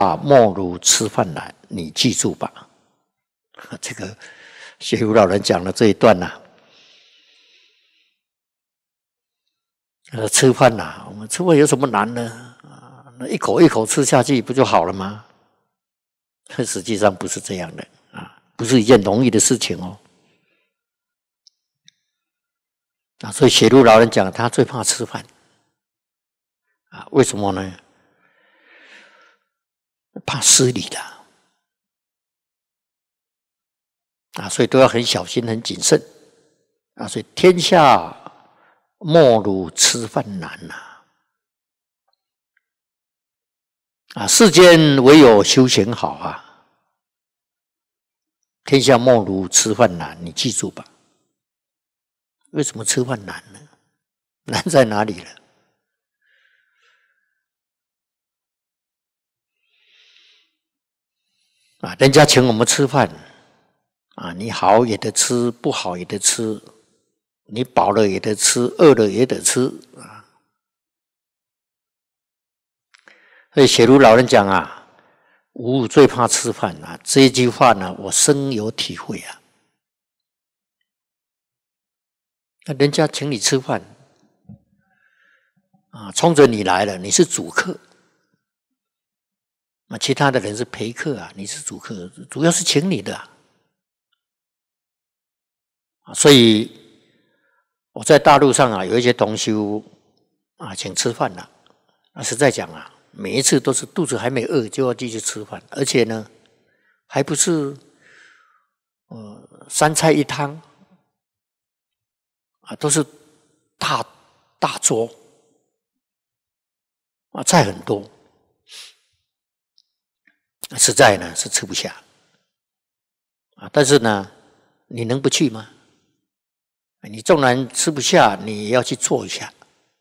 莫如吃饭难，你记住吧。这个学儒老人讲的这一段吃饭我们吃饭有什么难呢？那一口一口吃下去不就好了吗？实际上不是这样的不是一件容易的事情哦。所以学儒老人讲，他最怕吃饭为什么呢？怕失礼的所以都要很小心、很谨慎所以天下莫如吃饭难世间唯有修行好天下莫如吃饭难，你记住吧。为什么吃饭难呢？难在哪里了？人家请我们吃饭你好也得吃，不好也得吃，你饱了也得吃，饿了也得吃所以学儒老人讲吾最怕吃饭这一句话呢，我深有体会那人家请你吃饭冲着你来了，你是主客其他的人是陪客你是主客，主要是请你的所以我在大陆上有一些同修请吃饭实在讲每一次都是肚子还没饿就要继续吃饭，而且呢还不是三菜一汤都是大桌菜很多，实在呢是吃不下但是呢你能不去吗？你纵然吃不下，你也要去做一下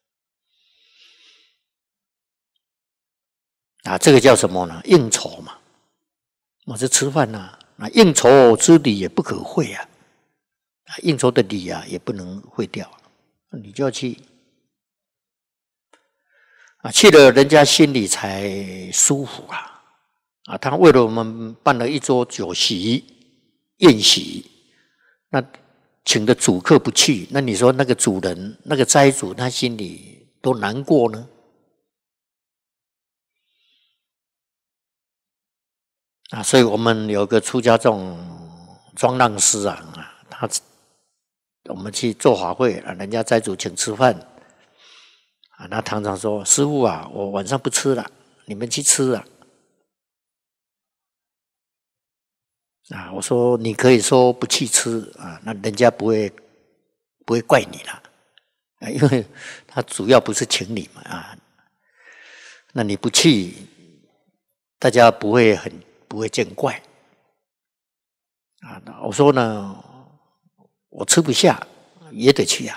这个叫什么呢？应酬嘛。我是吃饭那应酬之礼也不可废应酬的礼也不能废掉你就要去去了人家心里才舒服他为了我们办了一桌酒席宴席，那请的主客不去，那你说那个主人那个斋主他心里多难过呢所以我们有个出家众庄浪师我们去做法会人家斋主请吃饭他常常说师父我晚上不吃了，你们去吃我说你可以说不去吃那人家不会怪你了因为他主要不是请你嘛那你不去大家不会见怪我说呢我吃不下也得去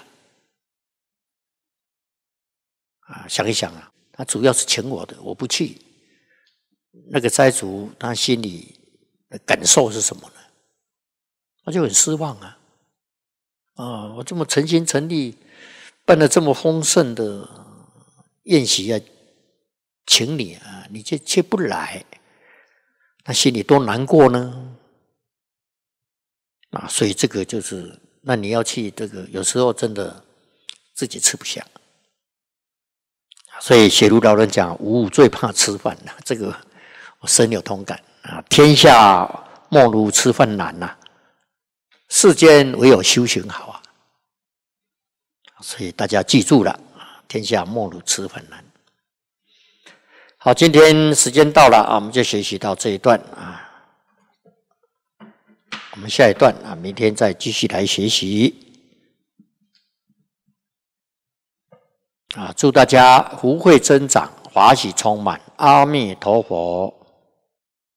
想一想他主要是请我的，我不去，那个斋主他心里的感受是什么呢？他就很失望我这么诚心诚意办了这么丰盛的宴席请你你却不来，他心里多难过呢所以这个就是那你要去这个有时候真的自己吃不下，所以学儒老人讲吾最怕吃饭这个我深有同感天下莫如吃饭难世间唯有修行好所以大家记住了天下莫如吃饭难。好，今天时间到了我们就学习到这一段我们下一段明天再继续来学习祝大家福慧增长，法喜充满，阿弥陀佛。